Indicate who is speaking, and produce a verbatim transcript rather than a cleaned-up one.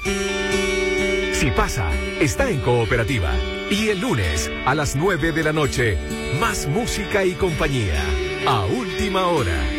Speaker 1: Si pasa, está en Cooperativa. Y el lunes, a las nueve de la noche, más música y compañía. A última hora.